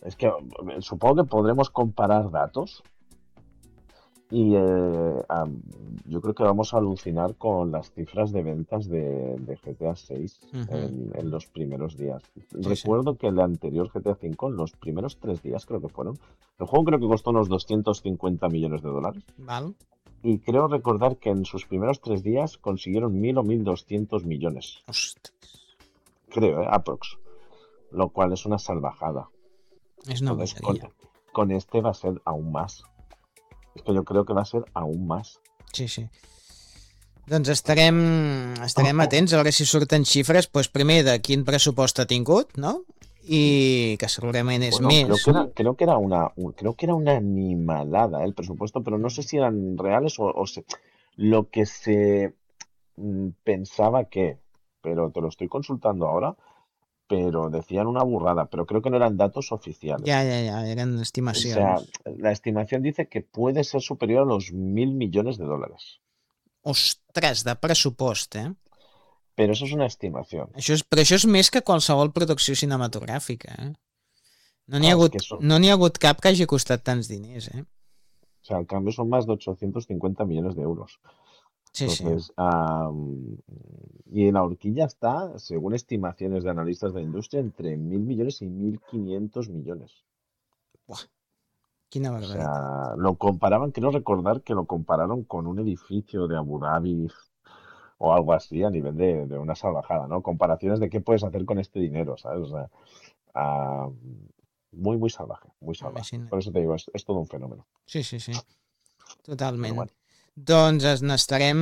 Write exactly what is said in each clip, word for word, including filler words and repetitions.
Es que eh, supongo que podremos comparar datos y eh, am, yo creo que vamos a alucinar con las cifras de ventas de, de G T A seis Uh-huh. en, en los primeros días. Sí, sí. Recuerdo que el anterior G T A cinco, en los primeros tres días creo que fueron, el juego creo que costó unos doscientos cincuenta millones de dólares. Val. Y creo recordar que en sus primeros tres días consiguieron mil o mil doscientos millones. Ostres. Creo, ¿eh? Aprox. Lo cual es una salvajada. És una Entonces, con, bogeria. con este va a ser aún más. Es que yo creo que va a ser aún más. Sí, sí. Doncs estarem, estarem atents a veure si surten xifres, doncs primer de quin pressupost ha tingut, no? I que segurament és Bueno, creo més. que era, creo que era una, un- creo que era una animalada, ¿eh? El presupuesto, pero no sé si eran reales o, o se- lo que se mm, pensaba que, pero te lo estoy consultando ahora, pero decían una burrada, pero creo que no eran datos Ja, oficiales. ja, ja, eren O sea, estimacions. la estimación dice que puede ser superior a los mil millones de dólares, Ostres, de pressupost, eh? pero eso es una estimación. Això és, però això és més que qualsevol producció cinematogràfica, eh? No n'hi ha Claro, es que hagut, eso, no n'hi ha hagut cap que hagi costat tants diners, eh? o sea, al cambio son más de ochocientos cincuenta millones de euros. Sí, sí. Entonces, am, y en la horquilla está, según estimaciones de analistas de la industria, entre mil millones y mil quinientos millones. Buah, quina O barbaritat. sea, lo comparaban, creo recordar que lo compararon con un edificio de Abu Dhabi o algo así a nivel de, de una salvajada, ¿no? Comparaciones de qué puedes hacer con este dinero, ¿sabes? O sea, ah, muy, muy salvaje, muy salvaje. Imagina't. Por eso te digo, es, es todo un fenómeno. Sí, sí, sí. Pero Totalment. bueno. Doncs es- n'estarem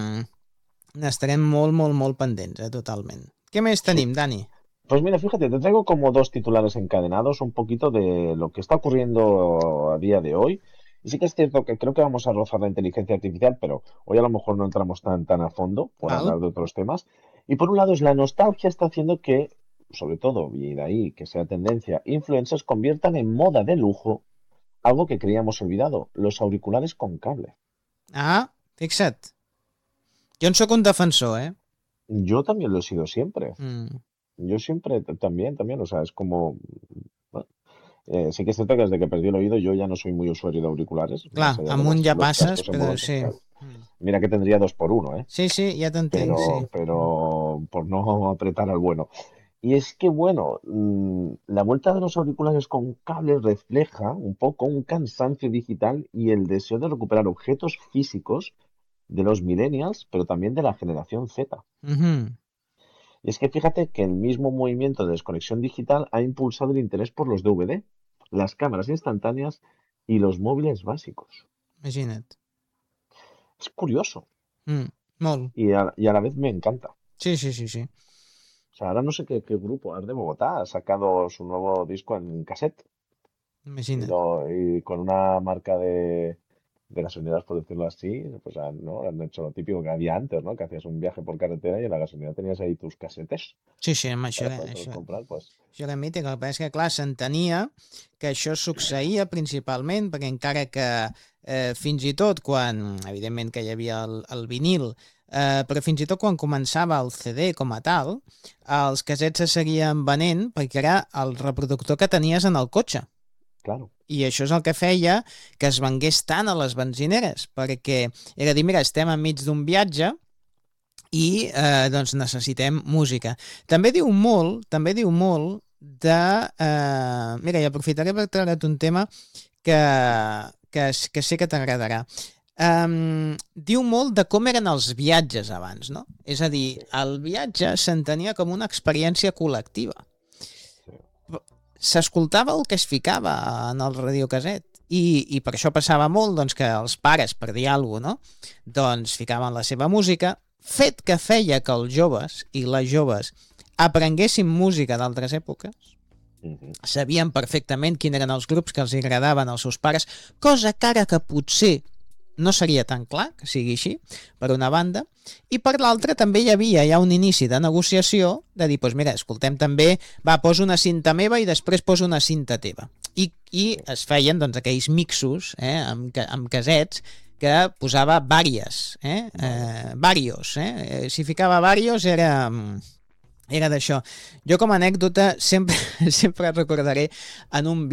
n'estarem molt, molt, molt pendents, eh? Totalment. Què més Sí. tenim, Dani? Pues mira, fíjate, te traigo como dos titulares encadenados, un poquito de lo que está ocurriendo a día de hoy. Y sí que es cierto que creo que vamos a rozar la inteligencia artificial, pero hoy a lo mejor no entramos tan, tan a fondo por Val? hablar de otros temas. Y por un lado es la nostalgia está haciendo que, sobre todo, y de ahí que sea tendencia, influencers conviertan en moda de lujo algo que creíamos olvidado, los auriculares con cable. Ah, fixa't. Jo en sóc un defensor, eh? Yo también lo he sido siempre. Mm. Yo siempre t- también, también, o sea, es como... bueno, eh, sí que es cierto que desde que perdí el oído yo ya no soy muy usuario de auriculares, Clar, más allá de amunt los, ja los passes, cascos en però volumen. sí. Claro. Mm. Mira que tendría dos por uno, ¿eh? Sí, sí, ja t'entenc, sí. Pero, pero por no apretar al bueno. Y es que, bueno, mm, la vuelta de los auriculares con cable refleja un poco un cansancio digital y el deseo de recuperar objetos físicos de los millennials, pero también de la generación Z. Mhm. Y es que fíjate que el mismo movimiento de desconexión digital ha impulsado el interés por los D V D, las cámaras instantáneas y los móviles básicos. Imagina't. Es curioso Mm. Molt. y a, y a la vez me encanta. Sí, sí, sí, sí. O sea, ahora no sé qué, qué grupo, es de Bogotá, ha sacado su nuevo disco en cassette y, Imagina't. lo- y con una marca de, de gasolineras, por decirlo así, pues han, ¿no? han hecho lo típico que había antes, ¿no? Que hacías un viaje por carretera y en la gasolinera tenías ahí tus casetes Sí, sí, amb això, para era, poder això, comprar, pues. això era mític. El que passa és que, clar, s'entenia que això succeïa principalment perquè encara que eh, fins i tot quan, evidentment que hi havia el, el vinil, eh, però fins i tot quan començava el C D com a tal, els casets se seguien venent perquè era el reproductor que tenies en el cotxe. Claro. I això és el que feia que es vengués tant a les benzineres, perquè era dir, mira, estem enmig d'un viatge i eh, doncs necessitem música. També diu molt, també diu molt de... Eh, mira, i aprofitaré per treure't un tema que, que, que sé que t'agradarà. Um, diu molt de com eren els viatges abans, no? És a dir, el viatge s'entenia com una experiència col·lectiva. S'escoltava el que es ficava en el radiocaset i, i per això passava molt doncs, que els pares, per dir alguna cosa, no? doncs ficaven la seva música, fet que feia que els joves i les joves aprenguessin música d'altres èpoques, Uh-huh. sabien perfectament quins eren els grups que els agradaven als seus pares, cosa que ara que potser no seria tan clar que sigui així, per una banda, i per l'altra també hi havia ja un inici de negociació de dir, doncs mira, escoltem també, va, poso una cinta meva i després poso una cinta teva. I, i es feien doncs aquells mixos eh, amb, amb casets que posava vàries, eh? Eh, varios, eh? Si ficava varios era... era d'això. Jo com a anècdota sempre, sempre recordaré en un